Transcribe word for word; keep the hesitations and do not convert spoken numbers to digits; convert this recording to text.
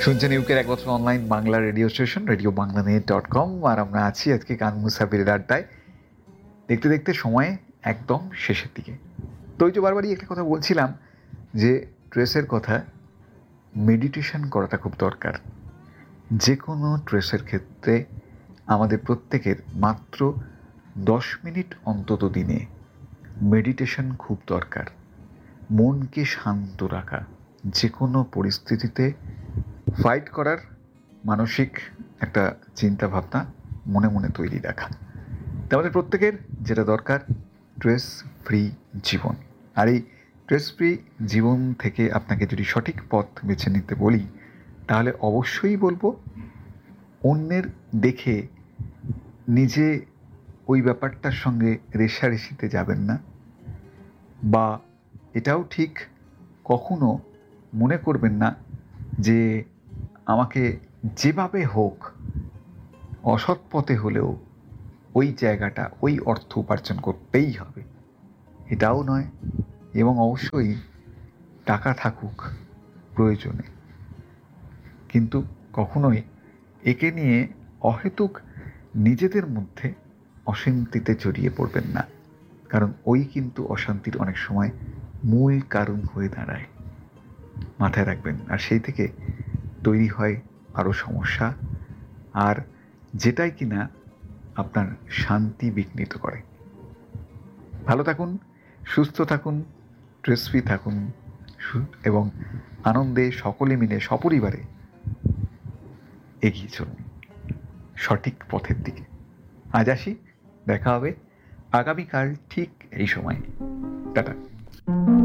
শুনছেন ইউকের এক বছর online Bangla radio station radio Bangla net dot com. আর আমরা আছি আজকে কান মুসাফিরের আড্ডায়, দেখতে দেখতে সময় একদম শেষের দিকে। তো ওই যে বারবারই একটা কথা বলছিলাম যে ট্রেসের কথা, মেডিটেশন করাটা খুব দরকার। যে কোনো ট্রেসের ক্ষেত্রে আমাদের প্রত্যেকের মাত্র দশ মিনিট অন্তত দিনে মেডিটেশন খুব দরকার। মনকে শান্ত রাখা, যে কোনো পরিস্থিতিতে ফাইট করার মানসিক একটা চিন্তাভাবনা মনে মনে তৈরি রাখা। তা আমাদের প্রত্যেকের যেটা দরকার, স্ট্রেস ফ্রি জীবন। আর এই স্ট্রেস ফ্রি জীবন থেকে আপনাকে যদি সঠিক পথ বেছে নিতে বলি, তাহলে অবশ্যই বলবো অন্যের দেখে নিজে ওই ব্যাপারটার সঙ্গে রেষারেষিতে যাবেন না, বা এটাও ঠিক কখনো মনে করবেন না যে আমাকে যেভাবে হোক অসৎ পথে হলেও ওই জায়গাটা, ওই অর্থ উপার্জন করতেই হবে, এটাও নয়। এবং অবশ্যই টাকা থাকুক প্রয়োজনে, কিন্তু কখনোই একে নিয়ে অহেতুক নিজেদের মধ্যে অশান্তিতে জড়িয়ে পড়বেন না, কারণ ওই কিন্তু অশান্তির অনেক সময় মূল কারণ হয়ে দাঁড়ায়। মাথায় রাখবেন। আর সেই থেকে তৈরি হয় আরও সমস্যা, আর যেটাই কিনা আপনার শান্তি বিঘ্নিত করে। ভালো থাকুন, সুস্থ থাকুন, স্ট্রেস ফ্রি থাকুন এবং আনন্দে সকলে মিলে সপরিবারে এগিয়ে চলুন সঠিক পথের দিকে। আজ আসি, দেখা হবে আগামীকাল ঠিক এই সময়। টাটা।